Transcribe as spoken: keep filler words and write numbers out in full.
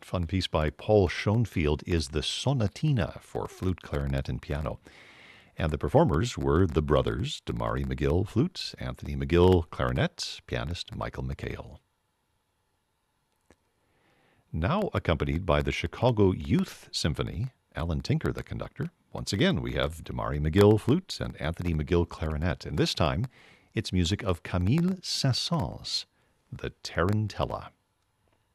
fun piece by Paul Schoenfield is the Sonatina for flute, clarinet, and piano. And the performers were the brothers, Damari McGill, flute, Anthony McGill, clarinet, pianist Michael McHale. Now accompanied by the Chicago Youth Symphony, Alan Tinker the conductor. Once again, we have Damari McGill, flute, and Anthony McGill, clarinet. And this time, it's music of Camille Saint-Saëns, the Tarantella.